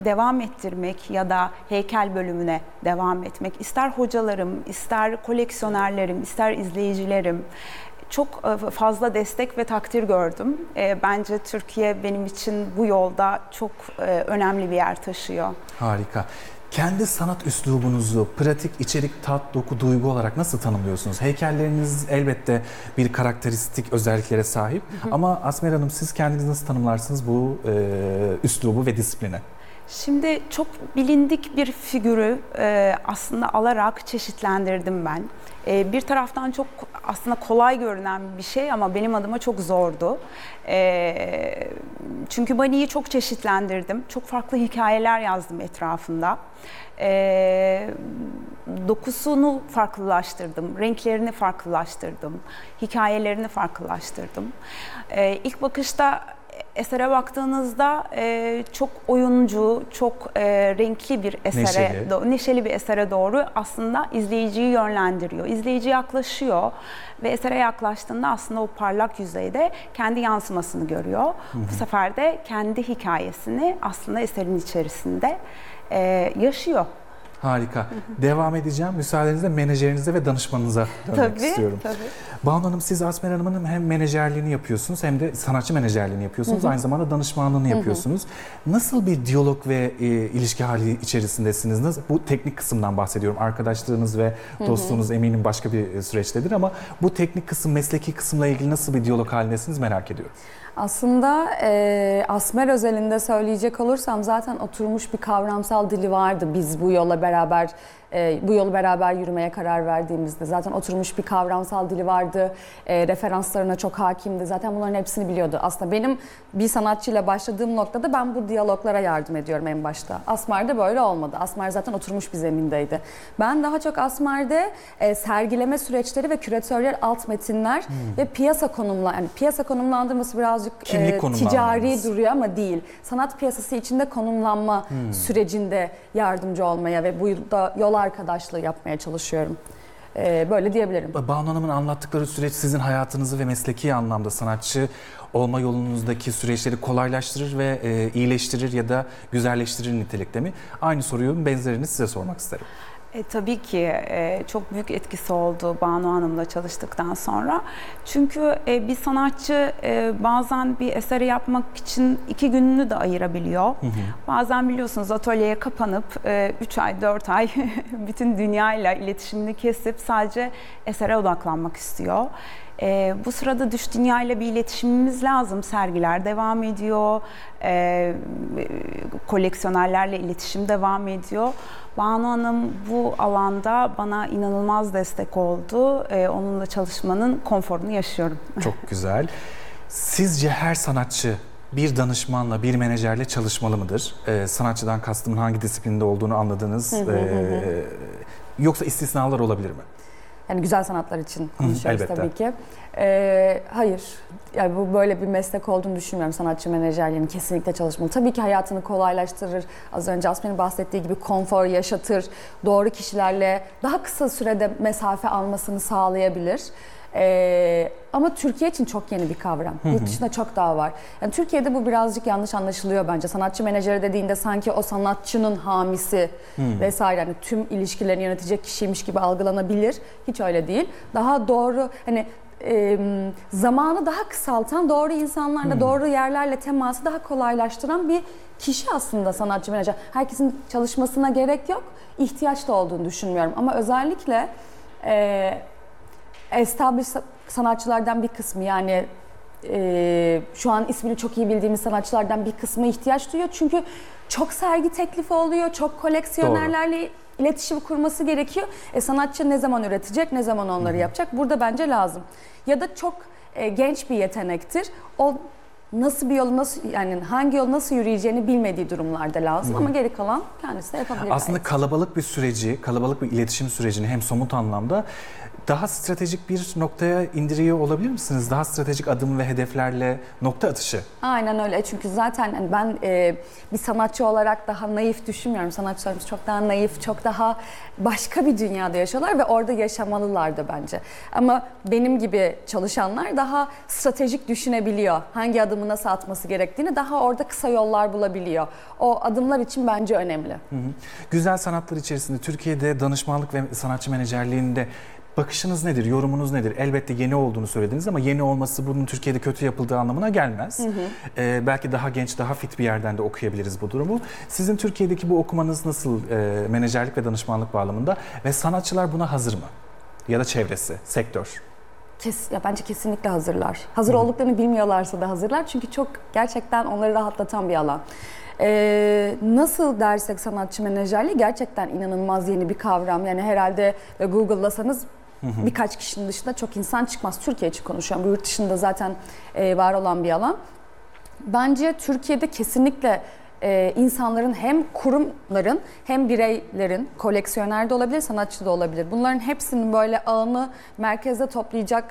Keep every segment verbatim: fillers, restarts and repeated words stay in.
devam ettirmek ya da heykel bölümüne devam etmek, ister hocalarım, ister koleksiyonerlerim, ister izleyicilerim, çok fazla destek ve takdir gördüm. Bence Türkiye benim için bu yolda çok önemli bir yer taşıyor. Harika. Kendi sanat üslubunuzu, pratik, içerik, tat, doku, duygu olarak nasıl tanımlıyorsunuz? Heykelleriniz elbette bir karakteristik özelliklere sahip. Hı hı. Ama Asmer Hanım, siz kendinizi nasıl tanımlarsınız bu e, üslubu ve disiplini? Şimdi çok bilindik bir figürü e, aslında alarak çeşitlendirdim ben. E, bir taraftan çok aslında kolay görünen bir şey ama benim adıma çok zordu. E, çünkü Bani'yi çok çeşitlendirdim. Çok farklı hikayeler yazdım etrafında. E, dokusunu farklılaştırdım, renklerini farklılaştırdım, hikayelerini farklılaştırdım. E, ilk bakışta esere baktığınızda e, çok oyuncu, çok e, renkli bir esere, neşeli. Do- neşeli bir esere doğru aslında izleyiciyi yönlendiriyor. İzleyici yaklaşıyor ve esere yaklaştığında aslında o parlak yüzeyde kendi yansımasını görüyor. Hı hı. Bu sefer de kendi hikayesini aslında eserin içerisinde e, yaşıyor. Harika. Hı hı. Devam edeceğim. Müsaadenizle menajerinize ve danışmanınıza dönmek tabii, istiyorum. Tabii. Banu Hanım, siz Asmer Hanım'ın hem menajerliğini yapıyorsunuz hem de sanatçı menajerliğini yapıyorsunuz. Hı hı. Aynı zamanda danışmanlığını yapıyorsunuz. Hı hı. Nasıl bir diyalog ve e, ilişki hali içerisindesiniz? Nasıl, bu teknik kısımdan bahsediyorum. Arkadaşlığınız ve dostluğunuz hı hı. eminim başka bir süreçtedir ama bu teknik kısım, mesleki kısımla ilgili nasıl bir diyalog halindesiniz merak ediyorum. Aslında e, Asmer özelinde söyleyecek olursam zaten oturmuş bir kavramsal dili vardı biz bu yola beraber e, bu yolu beraber yürümeye karar verdiğimizde. Zaten oturmuş bir kavramsal dili vardı, e, referanslarına çok hakimdi. Zaten bunların hepsini biliyordu. Aslında benim bir sanatçıyla başladığım noktada ben bu diyaloglara yardım ediyorum en başta. Asmer'de böyle olmadı. Asmer zaten oturmuş bir zemindeydi. Ben daha çok Asmer'de e, sergileme süreçleri ve küratöryel alt metinler hmm. ve piyasa konumla, yani piyasa konumlandırması birazcık e, ticari duruyor ama değil. Sanat piyasası içinde konumlanma hmm. sürecinde yardımcı olmaya ve burada yol arkadaşlığı yapmaya çalışıyorum. Ee, böyle diyebilirim. Banu Hanım'ın anlattıkları süreç sizin hayatınızı ve mesleki anlamda sanatçı olma yolunuzdaki süreçleri kolaylaştırır ve e, iyileştirir ya da güzelleştirir nitelikte mi? Aynı soruyu benzerini size sormak isterim. E, tabii ki e, çok büyük etkisi oldu Banu Hanım'la çalıştıktan sonra. Çünkü e, bir sanatçı e, bazen bir eseri yapmak için iki gününü de ayırabiliyor. Hı hı. Bazen biliyorsunuz atölyeye kapanıp e, üç ay, dört ay bütün dünyayla iletişimini kesip sadece esere odaklanmak istiyor. E, bu sırada dış dünyayla bir iletişimimiz lazım. Sergiler devam ediyor, e, koleksiyonerlerle iletişim devam ediyor. Banu Hanım bu alanda bana inanılmaz destek oldu. Ee, onunla çalışmanın konforunu yaşıyorum. Çok güzel. Sizce her sanatçı bir danışmanla, bir menajerle çalışmalı mıdır? Ee, sanatçıdan kastımın hangi disiplinde olduğunu anladınız. Ee, yoksa istisnalar olabilir mi? Yani güzel sanatlar için konuşuyoruz Elbette. tabii ki. Ee, hayır, yani bu böyle bir meslek olduğunu düşünmüyorum. Sanatçı menajerliğinin kesinlikle çalışmalı. Tabii ki hayatını kolaylaştırır. Az önce Asmer'in bahsettiği gibi konfor yaşatır. Doğru kişilerle daha kısa sürede mesafe almasını sağlayabilir. Ee, ama Türkiye için çok yeni bir kavram. Hı hı. Yurt dışında çok daha var. Yani Türkiye'de bu birazcık yanlış anlaşılıyor bence. Sanatçı menajeri dediğinde sanki o sanatçının hamisi hı. vesaire, yani tüm ilişkilerini yönetecek kişiymiş gibi algılanabilir. Hiç öyle değil. Daha doğru, hani e, zamanı daha kısaltan, doğru insanlarla, hı. doğru yerlerle teması daha kolaylaştıran bir kişi aslında sanatçı menajer. Herkesin çalışmasına gerek yok. İhtiyaç da olduğunu düşünmüyorum. Ama özellikle e, established sanatçılardan bir kısmı, yani e, şu an ismini çok iyi bildiğimiz sanatçılardan bir kısmı ihtiyaç duyuyor. Çünkü çok sergi teklifi oluyor, çok koleksiyonerlerle Doğru. iletişim kurması gerekiyor. E, sanatçı ne zaman üretecek, ne zaman onları Hı-hı. yapacak? Burada bence lazım. Ya da çok e, genç bir yetenektir. O nasıl bir yolu, nasıl, yani hangi yol nasıl yürüyeceğini bilmediği durumlarda lazım. Hı. Ama geri kalan kendisi de yapabilir. Aslında gayet. Kalabalık bir süreci, kalabalık bir iletişim sürecini hem somut anlamda Daha stratejik bir noktaya indiriyor olabilir misiniz? Daha stratejik adım ve hedeflerle nokta atışı. Aynen öyle. Çünkü zaten hani ben e, bir sanatçı olarak daha naif düşünmüyorum. Sanatçılarımız çok daha naif, çok daha başka bir dünyada yaşıyorlar ve orada yaşamalılar da bence. Ama benim gibi çalışanlar daha stratejik düşünebiliyor. Hangi adımı nasıl atması gerektiğini, daha orada kısa yollar bulabiliyor. O adımlar için bence önemli. Hı hı. Güzel sanatlar içerisinde Türkiye'de danışmanlık ve sanatçı menajerliğinde bakışınız nedir, yorumunuz nedir? Elbette yeni olduğunu söylediniz ama yeni olması bunun Türkiye'de kötü yapıldığı anlamına gelmez. Hı hı. Ee, belki daha genç, daha fit bir yerden de okuyabiliriz bu durumu. Sizin Türkiye'deki bu okumanız nasıl e, menajerlik ve danışmanlık bağlamında ve sanatçılar buna hazır mı? Ya da çevresi, sektör? Kes, ya bence kesinlikle hazırlar. Hazır olduklarını bilmiyorlarsa da hazırlar. Çünkü çok gerçekten onları rahatlatan bir alan. Ee, nasıl dersek sanatçı menajerliği gerçekten inanılmaz yeni bir kavram. Yani herhalde Google'lasanız hı hı. birkaç kişinin dışında çok insan çıkmaz. Türkiye için konuşuyorum. Bu yurt dışında zaten e, var olan bir alan. Bence Türkiye'de kesinlikle e, insanların hem kurumların hem bireylerin, koleksiyoner de olabilir, sanatçı da olabilir. Bunların hepsinin böyle ağını merkezde toplayacak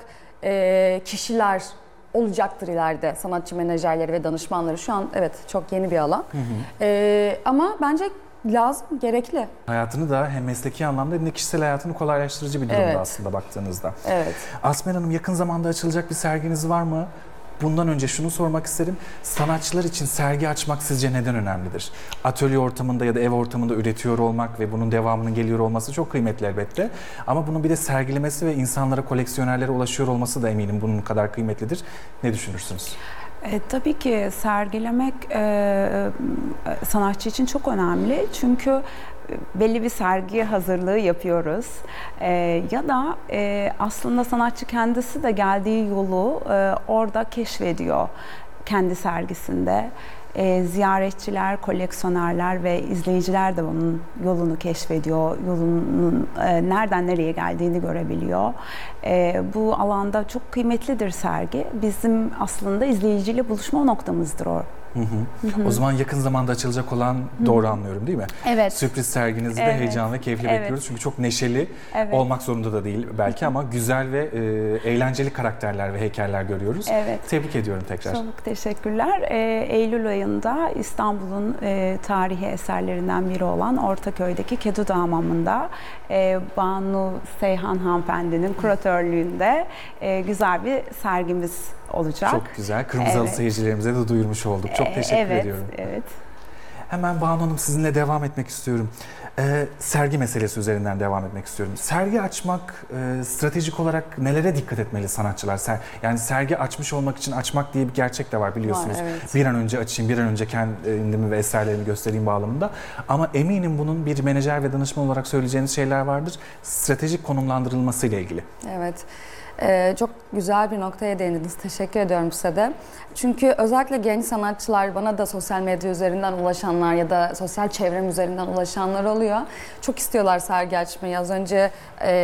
e, kişiler olacaktır ileride, sanatçı menajerleri ve danışmanları. Şu an evet çok yeni bir alan. Hı hı. Ee, ama bence lazım, gerekli. Hayatını da hem mesleki anlamda hem de kişisel hayatını kolaylaştırıcı bir durumda evet. aslında baktığınızda. Evet. Asmen Hanım, yakın zamanda açılacak bir serginiz var mı? Bundan önce şunu sormak isterim. Sanatçılar için sergi açmak sizce neden önemlidir? Atölye ortamında ya da ev ortamında üretiyor olmak ve bunun devamının geliyor olması çok kıymetli elbette. Ama bunun bir de sergilemesi ve insanlara, koleksiyonerlere ulaşıyor olması da eminim bunun kadar kıymetlidir. Ne düşünürsünüz? E, tabii ki sergilemek e, sanatçı için çok önemli. Çünkü belli bir sergi hazırlığı yapıyoruz. E, ya da e, aslında sanatçı kendisi de geldiği yolu e, orada keşfediyor kendi sergisinde. E, ziyaretçiler, koleksiyonerler ve izleyiciler de bunun yolunu keşfediyor, yolunun e, nereden nereye geldiğini görebiliyor. E, bu alanda çok kıymetlidir sergi. Bizim aslında izleyiciyle buluşma noktamızdır o. Hı hı. Hı hı. O zaman yakın zamanda açılacak olan, doğru anlıyorum değil mi? Evet. Sürpriz serginizi evet. de heyecan ve keyifle evet. bekliyoruz. Çünkü çok neşeli evet. olmak zorunda da değil belki ama güzel ve e, eğlenceli karakterler ve heykeller görüyoruz. Evet. Tebrik ediyorum tekrar. Çok teşekkürler. E, Eylül ayında İstanbul'un e, tarihi eserlerinden biri olan Ortaköy'deki Keduda Hamamı'nda e, Banu Seyhan hanımefendinin kuratörlüğünde e, güzel bir sergimiz olacak. Çok güzel. Kırmızı evet. seyircilerimize de duyurmuş olduk. Çok teşekkür evet, ediyorum. Evet. Hemen Banu Hanım sizinle devam etmek istiyorum. Ee, sergi meselesi üzerinden devam etmek istiyorum. Sergi açmak, e, stratejik olarak nelere dikkat etmeli sanatçılar? Ser, yani sergi açmış olmak için açmak diye bir gerçek de var biliyorsunuz. Var, evet. Bir an önce açayım, bir an önce kendimi ve eserlerimi göstereyim bağlamında. Ama eminim bunun bir menajer ve danışman olarak söyleyeceğiniz şeyler vardır. Stratejik konumlandırılması ile ilgili. Evet. Ee, çok güzel bir noktaya değindiniz. Teşekkür ediyorum size de. Çünkü özellikle genç sanatçılar, bana da sosyal medya üzerinden ulaşanlar ya da sosyal çevrem üzerinden ulaşanlar oluyor. Çok istiyorlar sergi açmayı. Az önce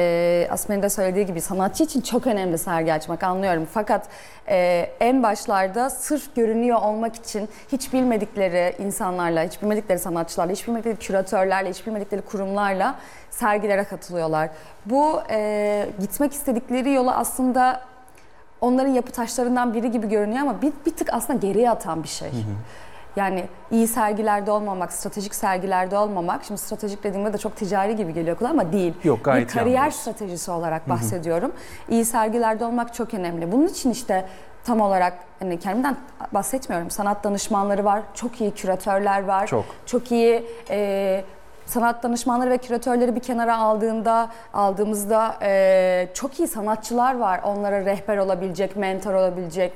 e, Asmen'in de söylediği gibi sanatçı için çok önemli sergi açmak, anlıyorum. Fakat e, en başlarda sırf görünüyor olmak için hiç bilmedikleri insanlarla, hiç bilmedikleri sanatçılarla, hiç bilmedikleri küratörlerle, hiç bilmedikleri kurumlarla sergilere katılıyorlar. Bu e, gitmek istedikleri yola aslında onların yapı taşlarından biri gibi görünüyor ama bir, bir tık aslında geriye atan bir şey. Hı hı. Yani iyi sergilerde olmamak, stratejik sergilerde olmamak, şimdi stratejik dediğimde de çok ticari gibi geliyor kulağa ama değil. Yok, gayet bir kariyer yalnız. stratejisi olarak bahsediyorum. Hı hı. İyi sergilerde olmak çok önemli. Bunun için işte tam olarak hani kendimden bahsetmiyorum. Sanat danışmanları var, çok iyi küratörler var, çok, çok iyi e, sanat danışmanları ve küratörleri bir kenara aldığında, aldığımızda e, çok iyi sanatçılar var. Onlara rehber olabilecek, mentor olabilecek,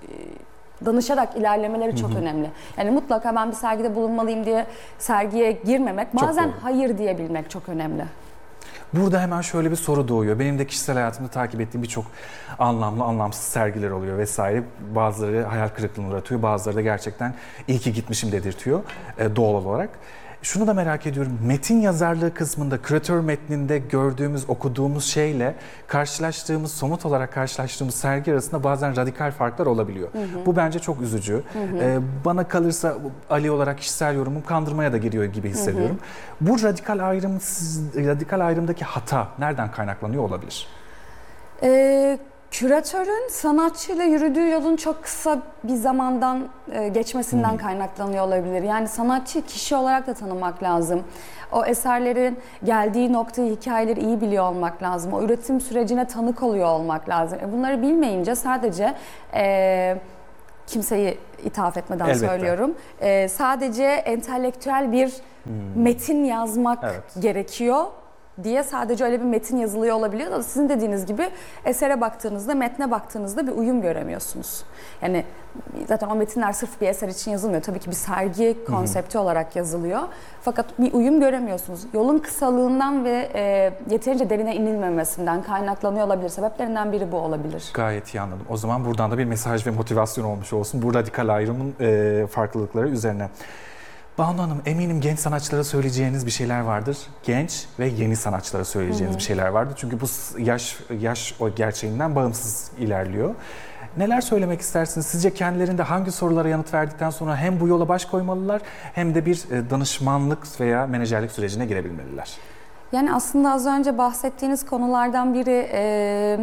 e, danışarak ilerlemeleri çok hı hı. önemli. Yani mutlaka ben bir sergide bulunmalıyım diye sergiye girmemek, bazen hayır diyebilmek çok önemli. Burada hemen şöyle bir soru doğuyor. Benim de kişisel hayatımda takip ettiğim birçok anlamlı, anlamsız sergiler oluyor vesaire. Bazıları hayal kırıklığına uğratıyor, bazıları da gerçekten iyi ki gitmişim dedirtiyor e, doğal olarak. Şunu da merak ediyorum, metin yazarlığı kısmında, küratör metninde gördüğümüz, okuduğumuz şeyle karşılaştığımız, somut olarak karşılaştığımız sergi arasında bazen radikal farklar olabiliyor. Hı hı. Bu bence çok üzücü. Hı hı. Ee, bana kalırsa Ali olarak kişisel yorumum kandırmaya da giriyor gibi hissediyorum. Hı hı. Bu radikal ayrım, radikal ayrımdaki hata nereden kaynaklanıyor olabilir? Ee, küratörün sanatçıyla yürüdüğü yolun çok kısa bir zamandan e, geçmesinden Hmm. kaynaklanıyor olabilir. Yani sanatçı kişi olarak da tanımak lazım. O eserlerin geldiği noktayı, hikayeleri iyi biliyor olmak lazım. O üretim sürecine tanık oluyor olmak lazım. E, bunları bilmeyince sadece e, kimseyi ithaf etmeden Elbette. söylüyorum. E, sadece entelektüel bir Hmm. metin yazmak Evet. gerekiyor diye sadece öyle bir metin yazılıyor olabiliyor da sizin dediğiniz gibi esere baktığınızda, metne baktığınızda bir uyum göremiyorsunuz. Yani zaten o metinler sırf bir eser için yazılmıyor. Tabii ki bir sergi konsepti Hı-hı. olarak yazılıyor. Fakat bir uyum göremiyorsunuz. Yolun kısalığından ve e, yeterince derine inilmemesinden kaynaklanıyor olabilir. Sebeplerinden biri bu olabilir. Gayet iyi anladım. O zaman buradan da bir mesaj ve motivasyon olmuş olsun. Bu radikal ayrımın e, farklılıkları üzerine. Banu Hanım, eminim genç sanatçılara söyleyeceğiniz bir şeyler vardır. Genç ve yeni sanatçılara söyleyeceğiniz Hı-hı. bir şeyler vardır. Çünkü bu yaş yaş o gerçeğinden bağımsız ilerliyor. Neler söylemek istersiniz? Sizce kendilerinde hangi sorulara yanıt verdikten sonra hem bu yola baş koymalılar hem de bir danışmanlık veya menajerlik sürecine girebilmeliler? Yani aslında az önce bahsettiğiniz konulardan biri e,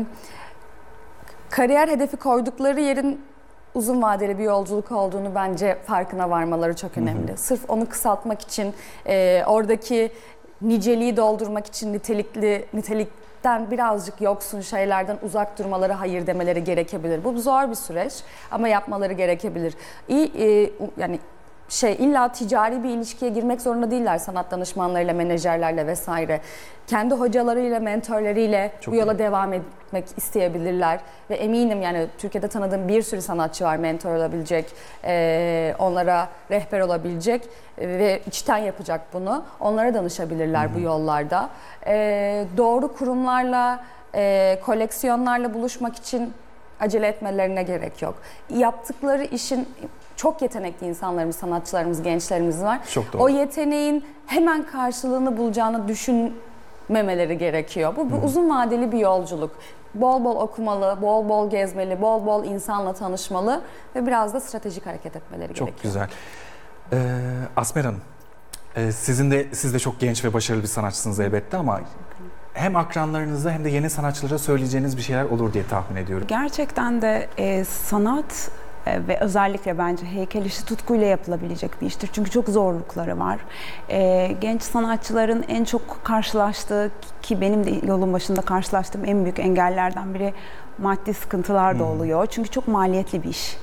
kariyer hedefi koydukları yerin uzun vadeli bir yolculuk olduğunu bence farkına varmaları çok önemli. Hı hı. Sırf onu kısaltmak için, e, oradaki niceliği doldurmak için nitelikli nitelikten birazcık yoksun şeylerden uzak durmaları, hayır demeleri gerekebilir. Bu zor bir süreç ama yapmaları gerekebilir. İyi, e, yani şey illa ticari bir ilişkiye girmek zorunda değiller sanat danışmanlarıyla, menajerlerle vesaire. Kendi hocalarıyla, mentörleriyle Çok bu yola iyi. devam etmek isteyebilirler. Ve eminim yani Türkiye'de tanıdığım bir sürü sanatçı var mentor olabilecek, e, onlara rehber olabilecek e, ve içten yapacak bunu. Onlara danışabilirler Hı-hı. bu yollarda. E, doğru kurumlarla, e, koleksiyonlarla buluşmak için acele etmelerine gerek yok. Yaptıkları işin çok yetenekli insanlarımız, sanatçılarımız, gençlerimiz var. Çok doğru. O yeteneğin hemen karşılığını bulacağını düşünmemeleri gerekiyor. Bu, bu uzun vadeli bir yolculuk. Bol bol okumalı, bol bol gezmeli, bol bol insanla tanışmalı ve biraz da stratejik hareket etmeleri çok gerekiyor. Çok güzel. Ee, Asmer Hanım, e, sizin de siz de çok genç ve başarılı bir sanatçısınız elbette ama hem akranlarınıza hem de yeni sanatçılara söyleyeceğiniz bir şeyler olur diye tahmin ediyorum. Gerçekten de e, sanat ve özellikle bence heykel işi tutkuyla yapılabilecek bir iştir. Çünkü çok zorlukları var. E, genç sanatçıların en çok karşılaştığı, ki benim de yolun başında karşılaştığım en büyük engellerden biri maddi sıkıntılar da oluyor. Çünkü çok maliyetli bir iş.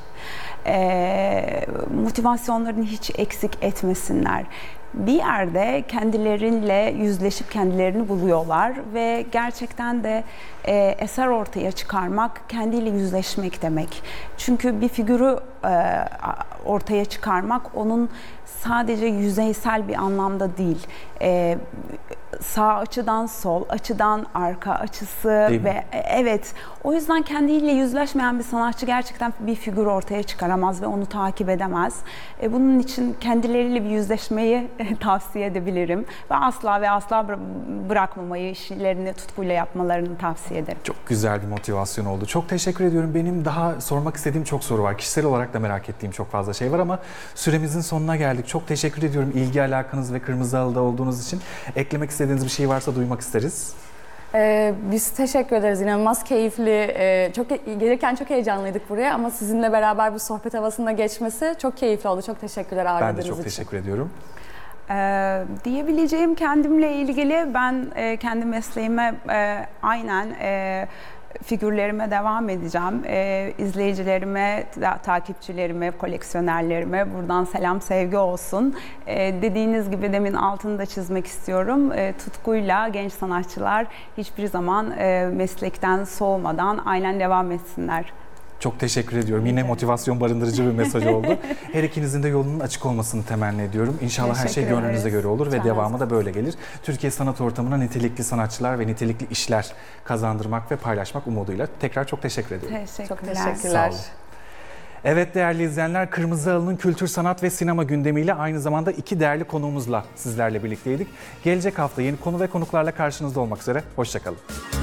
E, motivasyonlarını hiç eksik etmesinler. Bir yerde kendileriyle yüzleşip kendilerini buluyorlar ve gerçekten de e, eser ortaya çıkarmak kendiyle yüzleşmek demek. Çünkü bir figürü e, ortaya çıkarmak onun sadece yüzeysel bir anlamda değil. E, sağ açıdan sol, açıdan arka açısı ve evet, o yüzden kendiyle yüzleşmeyen bir sanatçı gerçekten bir figür ortaya çıkaramaz ve onu takip edemez. E, bunun için kendileriyle bir yüzleşmeyi tavsiye edebilirim ve asla ve asla bırakmamayı, işlerini tutkuyla yapmalarını tavsiye ederim. Çok güzel bir motivasyon oldu. Çok teşekkür ediyorum. Benim daha sormak istediğim çok soru var. Kişisel olarak da merak ettiğim çok fazla şey var ama süremizin sonuna geldik. Çok teşekkür ediyorum ilgi alakanız ve Kırmızı Halı'da olduğunuz için. Eklemek istediğiniz bir şey varsa duymak isteriz. Ee, biz teşekkür ederiz. İnanılmaz keyifli. Ee, çok gelirken çok heyecanlıydık buraya ama sizinle beraber bu sohbet havasında geçmesi çok keyifli oldu. Çok teşekkürler ağırladığınız için. Ben de çok teşekkür ediyorum. Ee, diyebileceğim kendimle ilgili, ben e, kendi mesleğime e, aynen e, figürlerime devam edeceğim. Ee, izleyicilerime, ta- takipçilerime, koleksiyonerlerime buradan selam, sevgi olsun. Ee, dediğiniz gibi demin altını da çizmek istiyorum. Ee, tutkuyla genç sanatçılar hiçbir zaman e, meslekten soğumadan aynen devam etsinler. Çok teşekkür ediyorum. Yine motivasyon barındırıcı bir mesaj oldu. Her ikinizin de yolunun açık olmasını temenni ediyorum. İnşallah her şey gönlünüze göre olur ve devamı da böyle gelir. Türkiye sanat ortamına nitelikli sanatçılar ve nitelikli işler kazandırmak ve paylaşmak umuduyla tekrar çok teşekkür ediyorum. Teşekkürler. Çok teşekkürler. Sağ olun. Evet değerli izleyenler, Kırmızı Halı'nın kültür, sanat ve sinema gündemiyle aynı zamanda iki değerli konuğumuzla sizlerle birlikteydik. Gelecek hafta yeni konu ve konuklarla karşınızda olmak üzere. Hoşça kalın.